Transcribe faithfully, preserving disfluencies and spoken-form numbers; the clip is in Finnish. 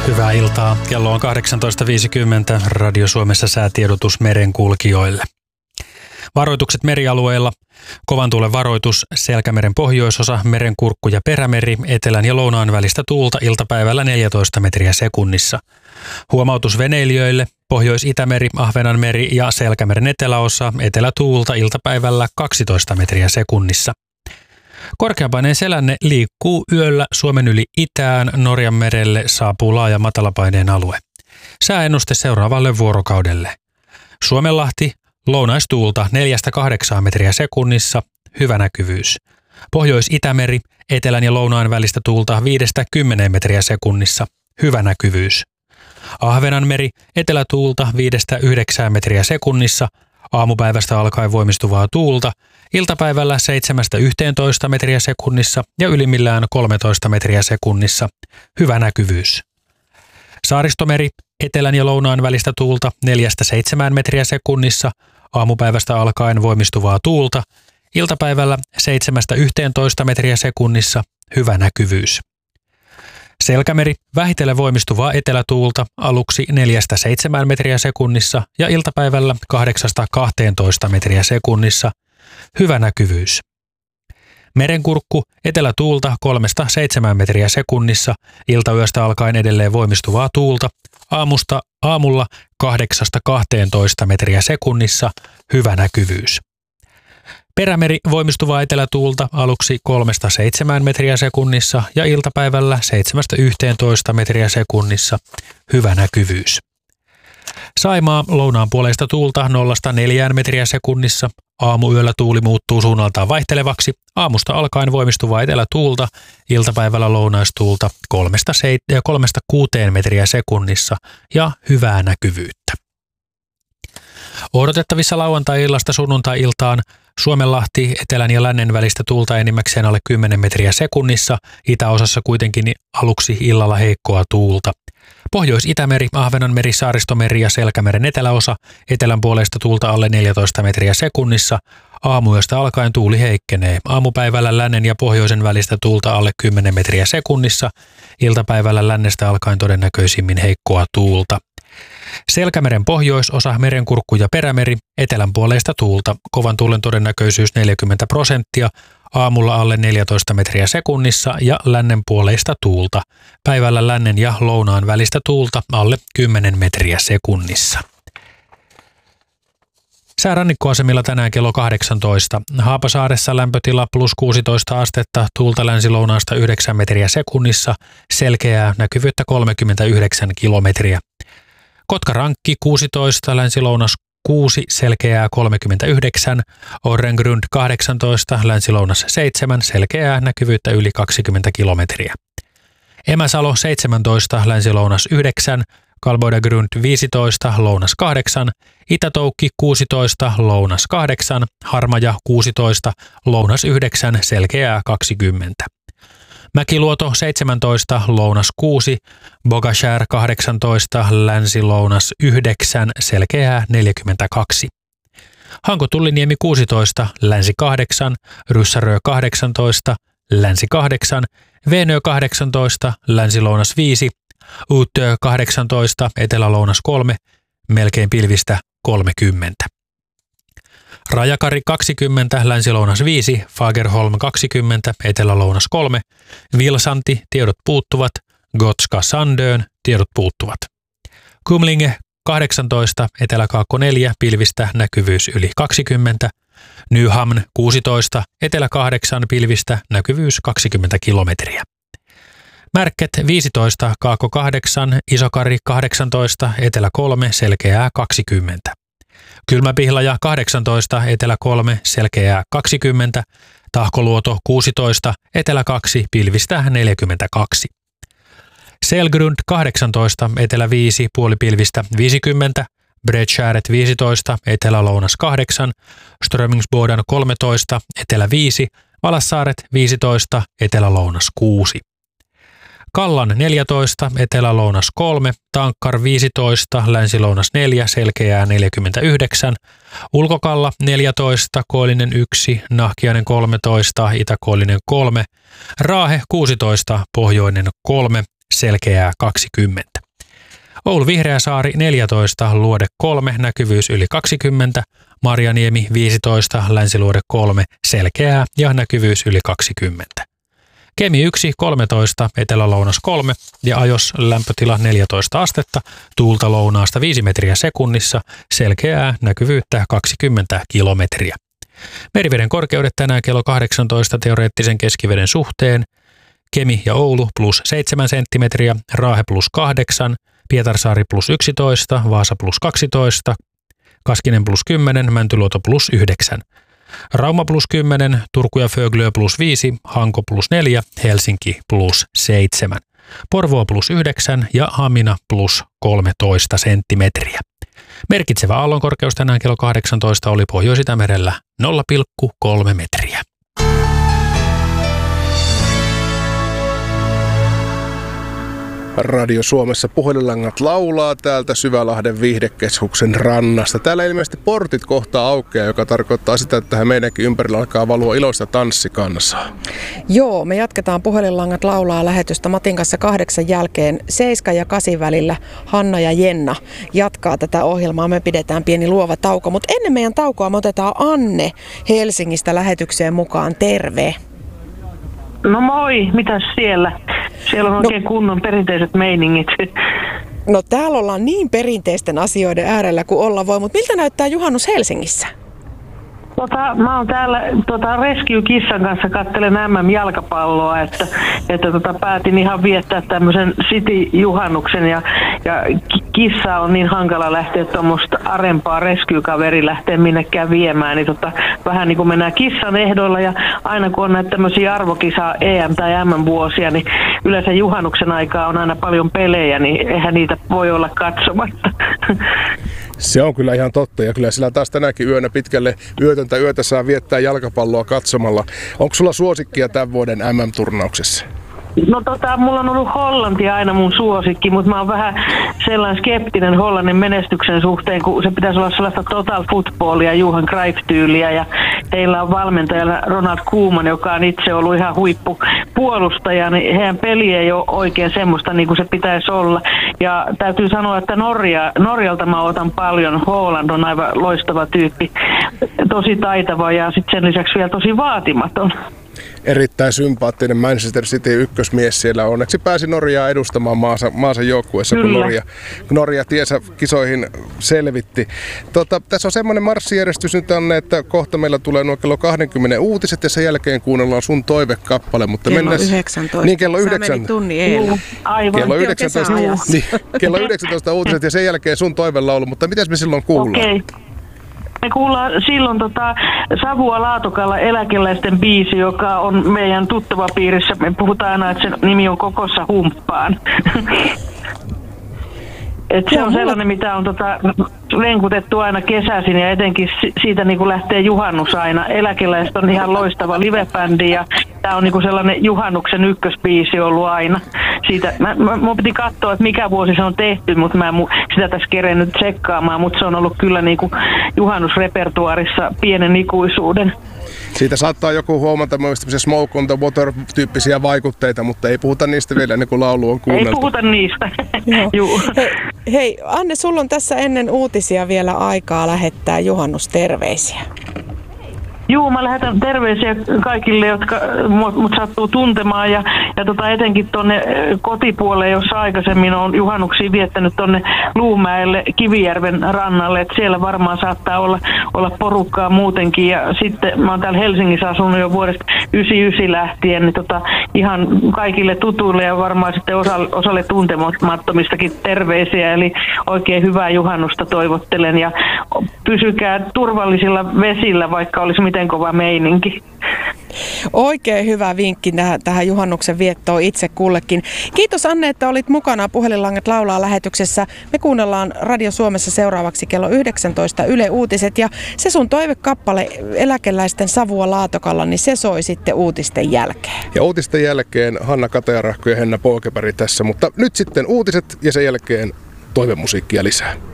Hyvää iltaa. Kello on kahdeksantoista viisikymmentä. Radio Suomessa säätiedotus merenkulkijoille. Varoitukset merialueilla. Kovan tuulen varoitus Selkämeren pohjoisosa, Merenkurkku ja Perämeri, etelän ja lounaan välistä tuulta iltapäivällä neljätoista metriä sekunnissa. Huomautus veneilijöille. Pohjois-Itämeri, Ahvenanmeri ja Selkämeren eteläosa, etelätuulta iltapäivällä kaksitoista metriä sekunnissa. Korkeapaineen selänne liikkuu yöllä Suomen yli itään, Norjan merelle saapuu laaja matalapaineen alue. Sääennuste seuraavalle vuorokaudelle. Suomenlahti, lounaistuulta neljästä kahdeksaan metriä sekunnissa, hyvä näkyvyys. Pohjois-Itämeri, etelän ja lounaan välistä tuulta viidestä kymmeneen metriä sekunnissa, hyvä näkyvyys. Ahvenanmeri, etelätuulta viidestä yhdeksään metriä sekunnissa, aamupäivästä alkaen voimistuvaa tuulta, iltapäivällä seitsemästä yhteentoista metriä sekunnissa ja ylimmillään kolmetoista metriä sekunnissa, hyvä näkyvyys. Saaristomeri, etelän ja lounaan välistä tuulta neljästä seitsemään metriä sekunnissa, aamupäivästä alkaen voimistuvaa tuulta, iltapäivällä seitsemästä yhteentoista metriä sekunnissa, hyvä näkyvyys. Selkämeri, vähitellen voimistuvaa etelätuulta aluksi neljästä seitsemään metriä sekunnissa ja iltapäivällä kahdeksasta kahteentoista metriä sekunnissa, hyvä näkyvyys. Merenkurkku, etelätuulta kolmesta seitsemään metriä sekunnissa, iltayöstä alkaen edelleen voimistuvaa tuulta, aamusta aamulla kahdeksasta kahteentoista metriä sekunnissa, hyvä näkyvyys. Perämeri, voimistuvaa etelätuulta aluksi kolmesta seitsemään metriä sekunnissa ja iltapäivällä seitsemästä yhteentoista metriä sekunnissa, hyvä näkyvyys. Saimaa, lounaan puoleista tuulta nollasta neljään metriä sekunnissa, aamuyöllä tuuli muuttuu suunnaltaan vaihtelevaksi, aamusta alkaen voimistuvaa etelätuulta, iltapäivällä lounaistuulta kolmesta kuuteen metriä sekunnissa ja hyvää näkyvyyttä. Odotettavissa lauantai-illasta sunnuntai-iltaan Suomenlahti, etelän ja lännen välistä tuulta enimmäkseen alle kymmenen metriä sekunnissa, itäosassa kuitenkin aluksi illalla heikkoa tuulta. Pohjois-Itämeri, Ahvenanmeri, Saaristomeri ja Selkämeren eteläosa, etelän puolesta tuulta alle neljätoista metriä sekunnissa, aamuyöstä alkaen tuuli heikkenee. Aamupäivällä lännen ja pohjoisen välistä tuulta alle kymmenen metriä sekunnissa, iltapäivällä lännestä alkaen todennäköisimmin heikkoa tuulta. Selkämeren pohjoisosa, Merenkurkku ja Perämeri, etelän puoleista tuulta, kovan tuulen todennäköisyys neljäkymmentä prosenttia, aamulla alle neljätoista metriä sekunnissa ja lännen puoleista tuulta, päivällä lännen ja lounaan välistä tuulta alle kymmenen metriä sekunnissa. Säärannikkoasemilla tänään kello kahdeksantoista. Haapasaaressa lämpötila plus kuusitoista astetta, tuulta länsilounaasta yhdeksän metriä sekunnissa, selkeää näkyvyyttä kolmekymmentäyhdeksän kilometriä. Kotkarankki kuusitoista, länsilounas kuusi, selkeää kolmekymmentäyhdeksän, Orrengrund kahdeksantoista, länsilounas seitsemän, selkeää näkyvyyttä yli kaksikymmentä kilometriä. Emäsalo seitsemäntoista, länsilounas yhdeksän, Kalboidagrund viisitoista, lounas kahdeksan, Itätoukki kuusitoista, lounas kahdeksan, Harmaja kuusitoista, lounas yhdeksän, selkeää kaksikymmentä. Mäkiluoto seitsemäntoista, lounas kuusi, Bogashär kahdeksantoista, länsi-lounas yhdeksän, selkeää neljäkymmentäkaksi. Hanko-Tulliniemi kuusitoista, länsi kahdeksan, Ryssärö kahdeksantoista, länsi kahdeksan, Veenö kahdeksantoista, länsi-lounas viisi, Uutö kahdeksantoista, etelä-lounas kolme, melkein pilvistä kolmekymmentä. Rajakari kaksikymmentä, länsi-lounas viisi, Fagerholm kaksikymmentä, etelä-lounas kolme, Vilsanti, tiedot puuttuvat, Gotska Sandön, tiedot puuttuvat. Kumlinge kahdeksantoista, etelä-kaakko neljä, pilvistä näkyvyys yli kaksikymmentä, Nyhamn kuusitoista, etelä kahdeksan, pilvistä näkyvyys kaksikymmentä kilometriä. Märket viisitoista, kaakko kahdeksan, Isokari kahdeksantoista, etelä kolme, selkeää kaksikymmentä. Kylmäpihlaja kahdeksantoista, etelä kolme, selkeää kaksikymmentä, Tahkoluoto kuusitoista, etelä kaksi, pilvistä neljäkymmentäkaksi. Selgrund kahdeksantoista, etelä viisi, puolipilvistä viisikymmentä, Bredskäret viisitoista, etelä-lounas kahdeksan, Strömingsboden kolmetoista, etelä viisi, Valassaaret viisitoista, etelä-lounas kuusi. Kallan neljätoista, etelä-lounas kolme, Tankkar viisitoista, länsi-lounas neljä, selkeää neljäkymmentäyhdeksän, Ulkokalla neljätoista, Koillinen yksi, Nahkiainen kolmetoista, Itä-Koillinen kolme, Raahe kuusitoista, Pohjoinen kolme, selkeää kaksikymmentä. Oulu Vihreäsaari neljätoista, Luode kolme, näkyvyys yli kaksikymmentä, Marjaniemi viisitoista, Länsiluode kolme, selkeää ja näkyvyys yli kaksikymmentä. Kemi yksi, kolmetoista, Etelä-Lounas kolme ja Ajos lämpötila neljätoista astetta, tuulta lounaasta viisi metriä sekunnissa, selkeää näkyvyyttä kaksikymmentä kilometriä. Meriveden korkeudet tänään kello kahdeksantoista teoreettisen keskiveden suhteen. Kemi ja Oulu plus seitsemän senttimetriä, Raahe plus kahdeksan, Pietarsaari plus yksitoista, Vaasa plus kaksitoista, Kaskinen plus kymmenen, Mäntyluoto plus yhdeksän. Rauma plus kymmenen, Turku ja Föglö plus viisi, Hanko plus neljä, Helsinki plus seitsemän. Porvoo plus yhdeksän ja Hamina plus kolmetoista senttimetriä. Merkitsevä aallonkorkeus tänään kello kahdeksantoista oli Pohjois-Itämerellä nolla pilkku kolme metriä. Radio Suomessa puhelinlangat laulaa täältä Syvälahden viihdekeskuksen rannasta. Täällä ilmeisesti portit kohta aukeaa, joka tarkoittaa sitä, että tähän meidänkin ympärillä alkaa valua iloista tanssikansaa. Joo, me jatketaan puhelinlangat laulaa lähetystä Matin kanssa kahdeksan jälkeen. Seiska ja kasi välillä Hanna ja Jenna jatkaa tätä ohjelmaa. Me pidetään pieni luova tauko, mutta ennen meidän taukoa me otetaan Anne Helsingistä lähetykseen mukaan. Terve! No moi, mitäs siellä? Siellä on oikein no, kunnon perinteiset meiningit. No täällä ollaan niin perinteisten asioiden äärellä kuin olla voi, mutta miltä näyttää juhannus Helsingissä? Tota, mä oon täällä tota, Rescue-kissan kanssa katselen äm äm-jalkapalloa, että, että tota, päätin ihan viettää tämmöisen City-juhannuksen ja, ja kissa on niin hankala lähteä tuommoista arempaa Rescue-kaveri lähteä minnekään viemään, niin tota, vähän niin kuin mennään kissan ehdoilla ja aina kun on näitä tämmöisiä arvokisa E M- tai M M-vuosia, niin yleensä juhannuksen aikaa on aina paljon pelejä, niin eihän niitä voi olla katsomatta. Se on kyllä ihan totta ja kyllä sillä taas tänäkin yönä pitkälle yötöntä yötä saa viettää jalkapalloa katsomalla. Onko sulla suosikkia tämän vuoden äm äm-turnauksessa? No tota, mulla on ollut Hollanti aina mun suosikki, mutta mä oon vähän sellainen skeptinen Hollannin menestyksen suhteen, kun se pitäisi olla sellaista total footballia, Johan Cruyff-tyyliä ja heillä on valmentajana Ronald Koeman, joka on itse ollut ihan huippupuolustaja, niin heidän peli ei ole oikein semmoista niin kuin se pitäisi olla. Ja täytyy sanoa, että Norja, Norjalta mä otan paljon, Holland on aivan loistava tyyppi, tosi taitava ja sitten sen lisäksi vielä tosi vaatimaton. Erittäin sympaattinen Manchester City ykkösmies siellä. Onneksi pääsi Norjaa edustamaan maansa, maansa joukkueessa, kun Norja, Norja tiensä kisoihin selvitti. Tota, tässä on semmoinen marssijärjestys nyt, Anne, että kohta meillä tulee nuo kello kaksikymmentä uutiset ja sen jälkeen kuunnellaan sun toivekappale. Mutta kello mennäs, yhdeksäntoista. Niin, kello yhdeksän. Sä menit tunnin eilen. Aivan. Kello yhdeksäntoista, niin, kello yhdeksäntoista uutiset ja sen jälkeen sun toivelaulu. Mutta mitäs me silloin kuullaan? Okay. Me kuullaan silloin tota Savua Laatokalla eläkeläisten biisi, joka on meidän tuttava piirissä. Me puhutaan aina, että sen nimi on Kokossa humppaan. Et se on sellainen, mitä on tota lenkutettu aina kesäisin ja etenkin siitä niin kuin lähtee juhannus aina. Eläkeläiset on ihan loistava livebändi ja tämä on niin kuin sellainen juhannuksen ykkösbiisi ollut aina. Siitä, mä, mä, mun piti katsoa, että mikä vuosi se on tehty, mutta mä en sitä tässä kerennyt tsekkaamaan, mutta se on ollut kyllä niin kuin juhannusrepertuaarissa pienen ikuisuuden. Siitä saattaa joku huomata myös smoke on the water-tyyppisiä vaikutteita, mutta ei puhuta niistä vielä ennen kuin laulu on kuunneltu. Ei puhuta niistä. hei, hei, Anne, sulla on tässä ennen uutisia vielä aikaa lähettää juhannusterveisiä. Juu, mä lähetän terveisiä kaikille, jotka mut sattuu tuntemaan ja, ja tota etenkin tuonne kotipuolelle, jossa aikaisemmin on juhannuksia viettänyt tuonne Luumäelle Kivijärven rannalle, että siellä varmaan saattaa olla, olla porukkaa muutenkin ja sitten mä oon täällä Helsingissä asunut jo vuodesta yhdeksänkymmentäyhdeksän lähtien, niin tota, ihan kaikille tutuille ja varmaan sitten osalle, osalle tuntemattomistakin terveisiä, eli oikein hyvää juhannusta toivottelen ja pysykää turvallisilla vesillä, vaikka olisi miten kova meininki. Oikein hyvä vinkki tähän, tähän juhannuksen viettoon itse kullekin. Kiitos Anne, että olit mukana Puhelinlangat laulaa lähetyksessä. Me kuunnellaan Radio Suomessa seuraavaksi kello yhdeksäntoista Yle Uutiset ja se sun toivekappale eläkeläisten Savua Laatokalla, niin se soi sitten uutisten jälkeen. Ja uutisten jälkeen Hanna Katajarahko ja Henna Polkepäri tässä, mutta nyt sitten uutiset ja sen jälkeen toivemusiikkia lisää.